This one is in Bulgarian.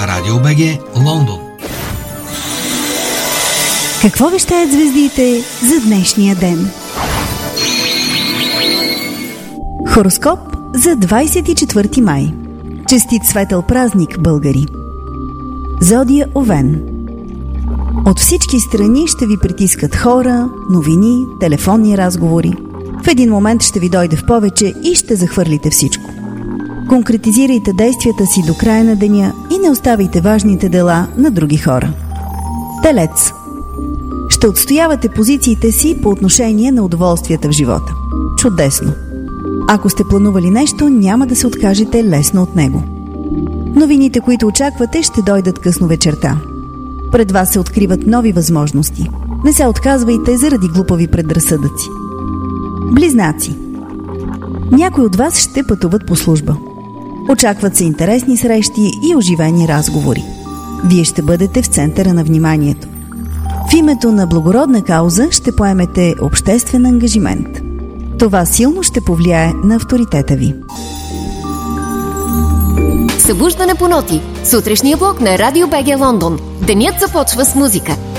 Радио БГ, Лондон. Какво вещаят звездите за днешния ден? Хороскоп за 24 май. Честит светъл празник, българи! Зодия Овен. От всички страни ще ви притискат хора, новини, телефонни разговори. В един момент ще ви дойде в повече и ще захвърлите всичко. Конкретизирайте действията си до края на деня и не оставяйте важните дела на други хора. Телец. Ще отстоявате позициите си по отношение на удоволствията в живота. Чудесно! Ако сте планували нещо, няма да се откажете лесно от него. Новините, които очаквате, ще дойдат късно вечерта. Пред вас се откриват нови възможности. Не се отказвайте заради глупави предразсъдъци. Близнаци. Някои от вас ще пътуват по служба. Очакват се интересни срещи и оживени разговори. Вие ще бъдете в центъра на вниманието. В името на благородна кауза ще поемете обществен ангажимент. Това силно ще повлияе на авторитета ви. Събуждане по ноти. Сутрешния блок на Радио БГ Лондон. Денят започва с музика.